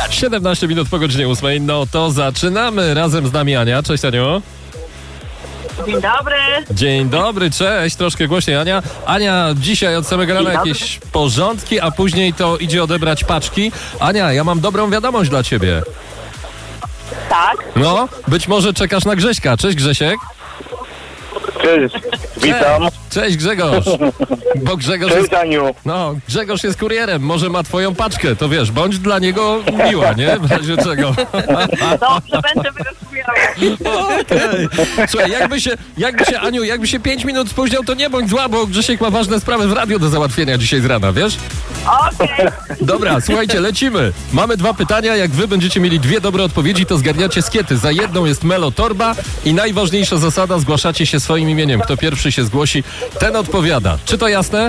17 minut po godzinie 8. No to zaczynamy. Razem z nami Ania. Cześć, Aniu. Dzień dobry. Dzień dobry, cześć. Troszkę głośniej, Ania. Ania, dzisiaj od samego rana jakieś porządki, a później to idzie odebrać paczki. Ania, ja mam dobrą wiadomość dla ciebie. Tak. No, być może czekasz na Grześka. Cześć, Grzesiek. Cześć, witam. Cześć, Grzegorz. Bo Grzegorz Cześć, jest, Aniu. no, Grzegorz jest kurierem, może ma twoją paczkę, to wiesz, bądź dla niego miła, nie? W razie czego. Dobrze, będę wyrosłujała. Okej. Słuchaj, jakby się 5 minut spóźniał, to nie bądź zła, bo Grzesiek ma ważne sprawy w radiu do załatwienia dzisiaj z rana, wiesz? Okej. Dobra, słuchajcie, lecimy. Mamy 2 pytania, jak wy będziecie mieli 2 dobre odpowiedzi, to zgarniacie skiety. Za jedną jest Melo Torba i najważniejsza zasada, zgłaszacie się swoim imieniem. Kto pierwszy się zgłosi, ten odpowiada. Czy to jasne?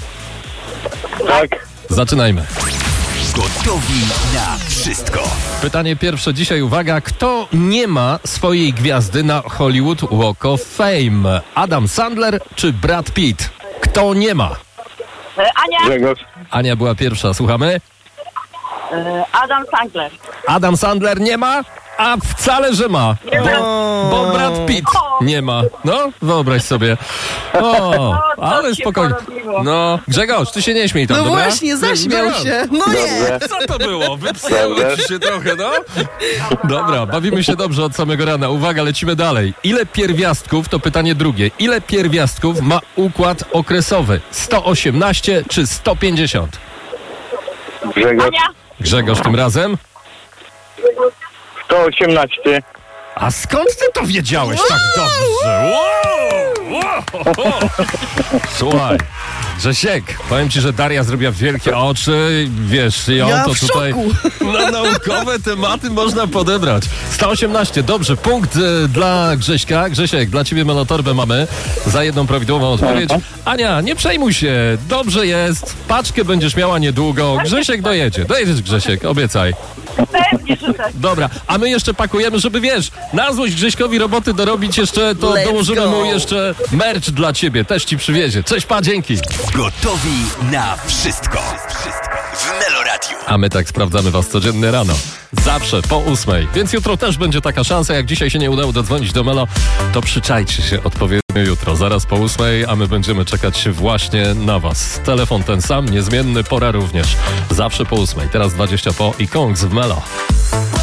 Tak. Zaczynajmy. Gotowi na wszystko. Pytanie pierwsze dzisiaj, uwaga. Kto nie ma swojej gwiazdy na Hollywood Walk of Fame? Adam Sandler czy Brad Pitt? Kto nie ma? Ania, Grzegorz. Ania była pierwsza, słuchamy. Adam Sandler. Adam Sandler nie ma? A wcale, że ma. Bo Brad Pitt nie ma. No, wyobraź sobie. O, ale się spokojnie. porobiło. No, Grzegorz, ty się nie śmiej tam, No dobra? właśnie, zaśmiał się. No nie. Dobrze. Co to było? Wypsało ci się trochę, no? Dobra, bawimy się dobrze od samego rana. Uwaga, lecimy dalej. Ile pierwiastków, to pytanie drugie, ile pierwiastków ma układ okresowy? 118 czy 150? Grzegorz. Ania, Grzegorz tym razem? 118. A skąd ty to wiedziałeś tak dobrze? Słuchaj, Grzesiek, powiem ci, że Daria zrobiła wielkie oczy, wiesz, i Ja to w tutaj szoku. na naukowe tematy można podebrać. 118, dobrze, punkt dla Grześka. Grzesiek, dla ciebie Melotorbę mamy za jedną prawidłową odpowiedź. Ania, nie przejmuj się, dobrze jest, paczkę będziesz miała niedługo. Grzesiek dojedzie, dojedziesz Grzesiek, obiecaj. pewnie, że tak. Dobra, a my jeszcze pakujemy, żeby wiesz, na złość Grześkowi roboty dorobić jeszcze, to Let's dołożymy go. mu jeszcze merch dla ciebie, też ci przywiezie. Cześć, pa, dzięki. Gotowi na wszystko. W Meloradiu. A my tak sprawdzamy was codziennie rano. Zawsze po 8. Więc jutro też będzie taka szansa. Jak dzisiaj się nie udało dodzwonić do Melo, to przyczajcie się odpowiednio jutro. Zaraz po 8, a my będziemy czekać właśnie na was. Telefon ten sam, niezmienny, pora również. Zawsze po 8. Teraz 20 po i Kongs w Melo.